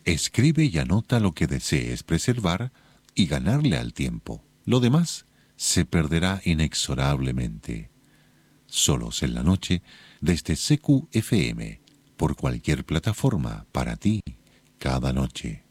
Escribe y anota lo que desees preservar y ganarle al tiempo. Lo demás se perderá inexorablemente. Solos en la noche, desde CQFM, por cualquier plataforma, para ti, cada noche.